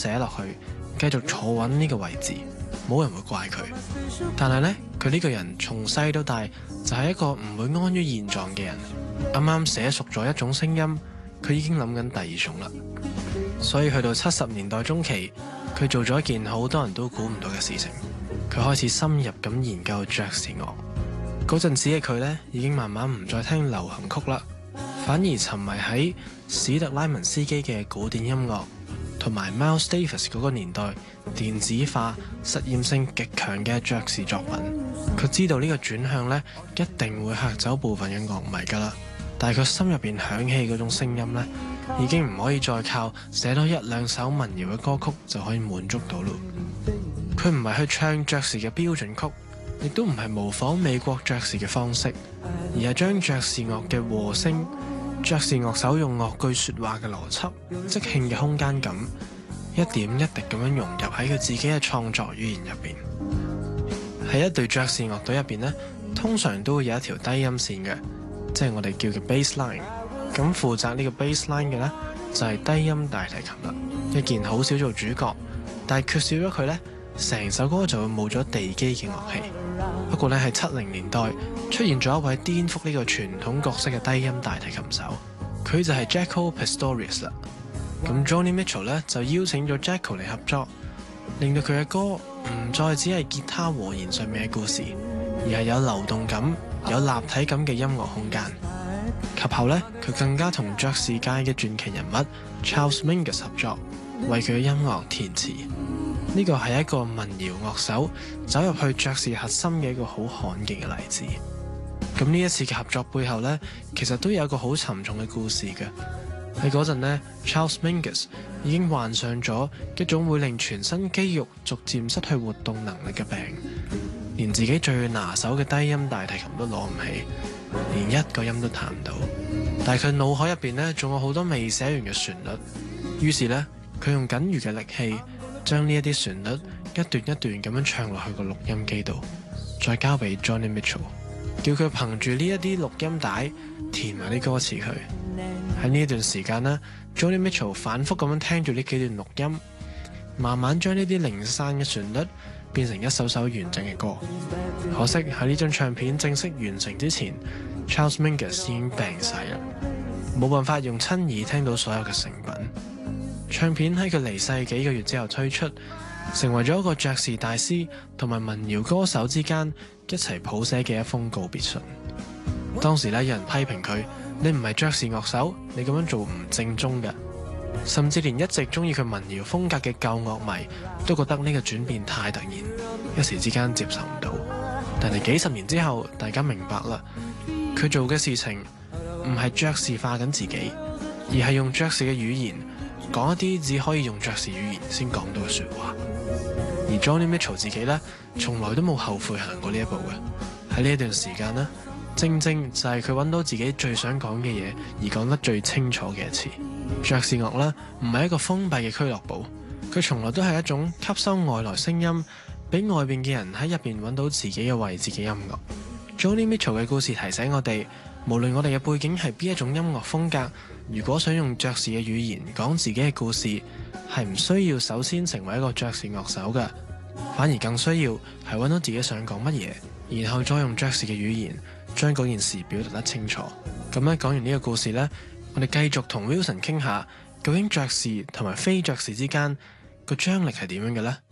寫落去，繼續坐穩呢個位置，冇人會怪佢。但係呢，佢呢個人從細到大就係一個唔會安於現狀嘅人。啱啱寫熟咗一種聲音，佢已經諗緊第二種啦。所以去到70年代中期，佢做咗一件好多人都估唔到嘅事情，佢開始深入咁研究爵士樂。嗰陣時嘅佢呢，已經慢慢唔再聽流行曲啦，反而沉迷喺史特拉文斯基嘅古典音樂同埋 Miles Davis 嗰個年代電子化、實驗性極強嘅爵士作品。佢知道呢個轉向呢，一定會嚇走部分嘅樂迷㗎啦，但係佢心入邊響起嗰種聲音呢，已經唔可以再靠寫多一兩首民謠嘅歌曲就可以滿足到咯。佢唔係去唱爵士嘅標準曲，亦都唔係模仿美國爵士嘅方式，而係將爵士樂嘅和聲、爵士樂手用樂句說話嘅邏輯、即興嘅空間感，一點一滴咁樣融入喺佢自己嘅創作語言入邊。喺一隊爵士樂隊入邊呢，通常都會有一條低音線嘅，即係我哋叫嘅 bass line。咁負責呢個 bass line 嘅呢，就係低音大提琴啦。一件好少做主角，但係缺少咗佢呢，成首歌就會冇咗地基嘅樂器。不過呢，喺70年代出現咗一位顛覆呢個傳統角色嘅低音大提琴手，佢就係 Jaco Pastorius 啦。咁 Joni Mitchell 呢，就邀請咗 Jaco 嚟合作，令到佢嘅歌唔再只係吉他和弦上面嘅故事，而係有流動感、有立體感嘅音樂空間。及後呢，佢更加同爵士界嘅傳奇人物 Charles Mingus 合作，為佢嘅音樂填詞。呢個係一個民謠樂手走入去爵士核心嘅一個好罕見嘅例子。咁呢一次嘅合作背後呢，其實都有一個好沉重嘅故事嘅。喺嗰陣呢， Charles Mingus 已經患上咗一種會令全身肌肉逐漸失去活動能力嘅病，連自己最拿手嘅低音大提琴都攞唔起，連一個音都彈唔到。但係佢腦海入邊呢，仲有好多未寫完嘅旋律，於是呢，佢用僅餘嘅力氣將呢一啲旋律一段一段咁樣唱落去個錄音機度，再交俾 Joni Mitchell， 叫佢憑住呢一啲錄音帶填埋啲歌詞佢。喺呢一段時間呢， Joni Mitchell 反覆咁樣聽住呢幾段錄音，慢慢將呢啲零散嘅旋律變成一首首完整嘅歌。可惜喺呢張唱片正式完成之前， Charles Mingus 已經病逝啦，冇辦法用親耳聽到所有嘅成品。唱片喺佢離世幾個月之後推出，成為咗一個爵士大師同埋民謠歌手之間一齊譜寫嘅一封告別信。當時呢，有人批評佢，你唔係爵士樂手，你咁樣做唔正宗嘅。甚至連一直中意佢民謠風格嘅舊樂迷都覺得呢個轉變太突然，一時之間接受唔到。但係幾十年之後，大家明白啦，佢做嘅事情唔係爵士化緊自己，而係用爵士嘅語言講一啲只可以用爵士語言先講到嘅說話。而 Joni Mitchell 自己呢，從來都冇後悔行過呢一步嘅。喺呢一段時間呢，正正就係佢揾到自己最想講嘅嘢，而講得最清楚嘅一次。爵士樂呢，唔係一個封閉嘅俱樂部，佢從來都係一種吸收外來聲音，俾外邊嘅人喺入邊揾到自己嘅位置嘅音樂。Joni Mitchell 嘅故事提醒我哋，無論我哋嘅背景係邊一種音樂風格，如果想用爵士嘅語言講自己嘅故事，係唔需要首先成為一個爵士樂手嘅，反而更需要係揾到自己想講乜嘢，然後再用爵士嘅語言將嗰件事表達得清楚。咁咧，講完呢個故事呢，我哋繼續同 Wilson 傾下，究竟爵士同埋非爵士之間個張力係點樣嘅呢？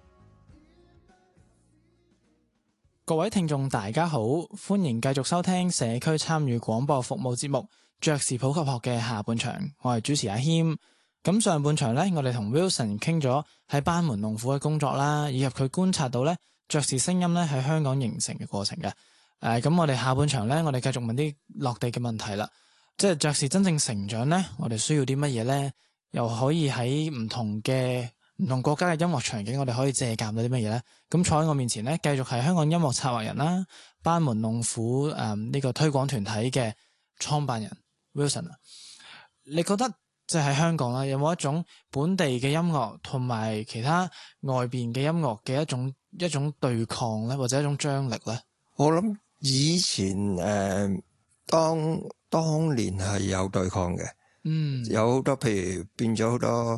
各位聽眾大家好，歡迎繼續收聽社區參與廣播服務節目《爵士普及學》嘅下半場，我係主持阿謙。咁上半場呢，我哋同 Wilson 傾咗喺班門弄斧嘅工作啦，以及佢觀察到呢爵士聲音呢喺香港形成嘅過程嘅。咁我哋下半場呢，我哋繼續問啲落地嘅問題啦。即係爵士真正成長呢，我哋需要啲乜嘢呢？又可以喺唔同國家嘅音樂場景，我哋可以借鑑到啲乜嘢呢？咁坐喺我面前呢，繼續係香港音樂策劃人啦，班門弄斧呢個推廣團體嘅創辦人 Wilson 啊。你覺得即係喺香港啦，有冇一種本地嘅音樂同埋其他外邊嘅音樂嘅一種對抗呢，或者一種張力呢？ 我諗以前當年係有對抗嘅，有好多譬如變咗好多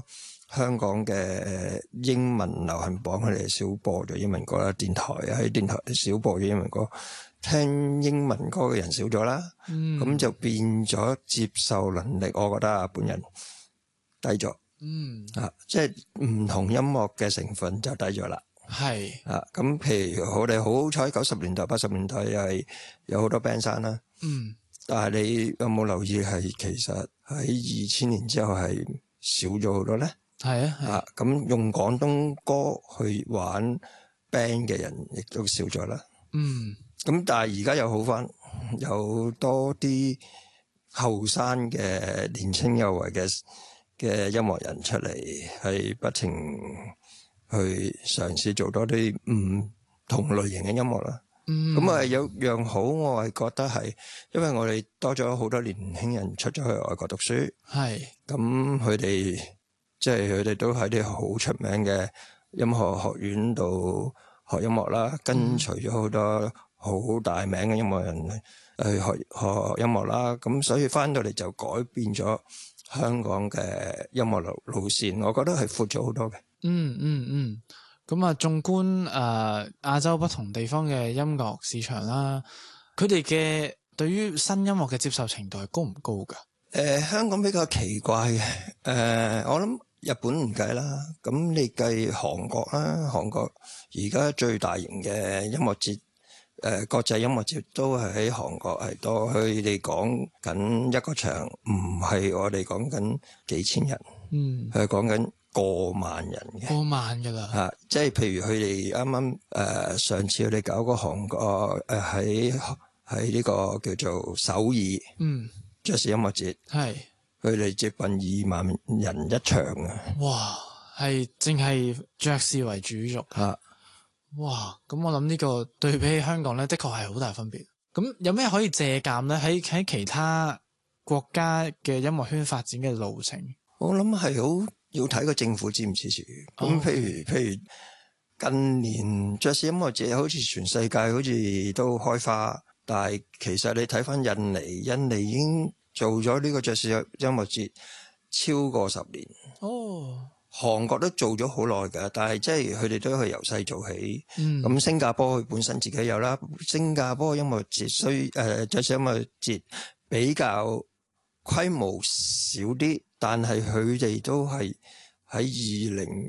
香港嘅英文流行榜，佢哋少播咗英文歌啦，喺電台少播咗英文歌，聽英文歌嘅人少咗啦，咁就變咗接受能力，我覺得啊本人低咗，即係唔同音樂嘅成分就低咗啦。 係咁譬如我哋好彩90年代80年代又係有好多 band 山啦，但係你有冇留意係其實喺2000年之後係少咗好多咧？ 係咁用廣東歌去玩 band 嘅人亦都少咗啦。咁但係而家又好返，有多啲後生嘅年青有為嘅音樂人出嚟，係不停去嘗試做多啲唔同類型嘅音樂啦。咁啊有樣好，我係覺得係，因為我哋多咗好多年輕人出咗去外國讀書，咁佢哋即係佢哋都喺啲好出名嘅音樂學院度學音樂啦，跟隨咗好多好大名嘅音樂人去學音樂啦。咁所以翻到嚟就改變咗香港嘅音樂路線，我覺得係闊咗好多嘅。 咁啊，縱觀亞洲不同地方嘅音樂市場啦，佢哋嘅對於新音樂嘅接受程度係高唔高㗎？ 香港比較奇怪嘅，我諗日本唔計啦，咁你計韓國啦，韓國而家最大型嘅音樂節，國際音樂節都係喺韓國係多，佢哋講緊一個場唔係我哋講緊幾千人，係講緊過萬人嘅， 過萬㗎啦， 即係譬如佢哋啱啱上次佢哋搞個韓國喺呢個叫做首爾爵士音樂節，佢哋接近2萬人一場啊！ 哇，係淨係爵士為主軸哇！咁我諗呢個對比起香港咧，的確係好大分別。咁有咩可以借鑑咧？喺其他國家嘅音樂圈發展嘅路程， 我諗係好要睇個政府支唔支持。咁譬如近年爵士音樂節好似全世界好似都開花，但係其實你睇翻印尼已經做咗呢個爵士音樂節超過10年。韓國都做咗好耐㗎，但係即係佢哋都係由細做起。咁新加坡佢本身自己有啦，新加坡音樂節爵士音樂節比較規模少啲，但係佢哋都係喺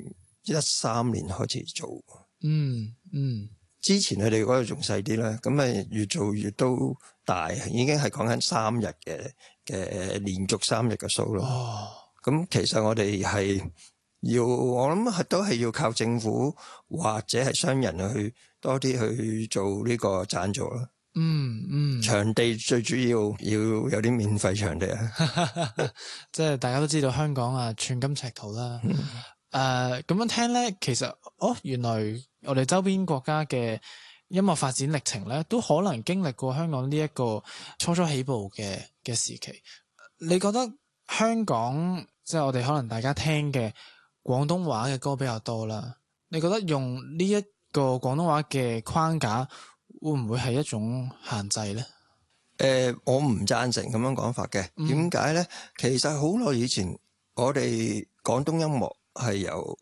2013年開始做。之前佢哋嗰度仲細啲啦，咁咪越做越都大，已經係講緊3日嘅連續3日嘅 show 咯。咁其實我哋係我諗都係要靠政府或者係商人去多啲去做呢個贊助啦。場地最主要有啲免費場地啊。 即係大家都知道香港寸金尺土啦。咁樣聽咧，其實原來我哋周邊國家嘅音樂發展歷程咧，都可能經歷過香港呢一個初起步嘅時期。你覺得香港即係我哋可能大家聽嘅廣東話嘅歌比較多啦，你覺得用呢一個廣東話嘅框架會唔會係一種限制呢？ 我唔贊成咁樣講法嘅。點解呢？其實好耐以前，我哋廣東音樂係由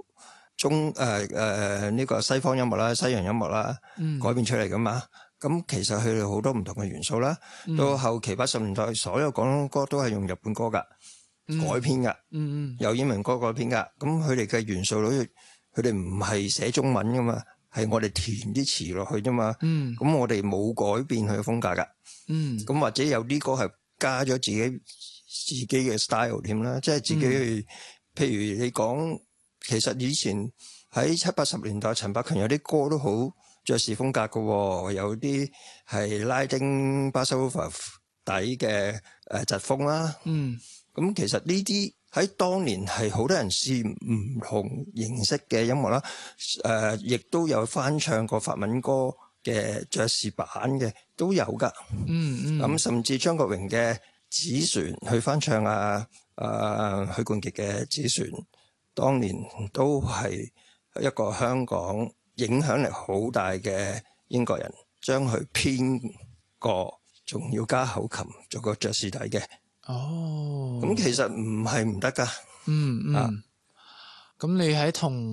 呢個西方音樂啦、西洋音樂啦改變出嚟噶嘛。咁其實佢哋好多唔同嘅元素啦。到後期80年代，所有廣東歌都係用日本歌噶。改編噶，有英文歌改編噶，咁佢哋嘅元素好似佢哋唔係寫中文噶嘛，係我哋填啲詞落去啫嘛，咁我哋冇改變佢嘅風格噶，咁或者有啲歌係加咗自己嘅 style 添啦，即係自己去，譬如你講，其實以前喺70、80年代，陳百強有啲歌都好爵士風格噶，有啲係拉丁巴塞羅底嘅疾風啦。咁其實呢啲喺當年係好多人試唔同形式嘅音樂啦，亦都有翻唱過法文歌嘅爵士版嘅都有噶。咁甚至張國榮嘅《紙船》去翻唱許冠傑嘅《紙船》，當年都係一個香港影響力好大嘅英國人將佢編過，仲要加口琴做個爵士底嘅。咁其實唔係唔得噶。 咁你喺同